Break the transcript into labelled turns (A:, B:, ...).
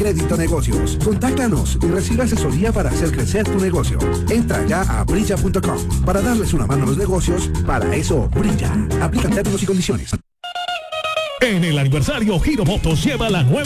A: Crédito Negocios. Contáctanos y recibe asesoría para hacer crecer tu negocio. Entra ya a brilla.com para darles una mano a los negocios. Para eso, Brilla. Aplican términos y condiciones.
B: En el aniversario, Giro Motos lleva la nueva